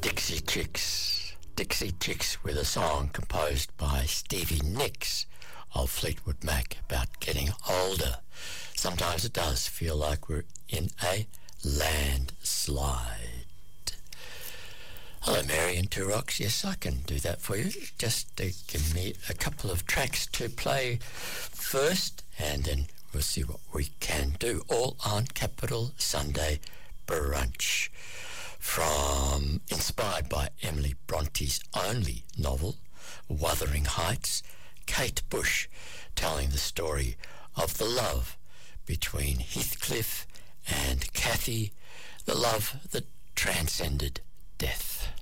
Dixie Chicks. Dixie Chicks with a song composed by Stevie Nicks of Fleetwood Mac about getting older. Sometimes it does feel like we're in a landslide. Hello, Mary and Two Rocks. Yes, I can do that for you. Just give me a couple of tracks to play first, and then we'll see what we can do. All on Capital Sunday Brunch. Inspired by Emily Bronte's only novel, Wuthering Heights, Kate Bush telling the story of the love between Heathcliff and Cathy, the love that transcended death.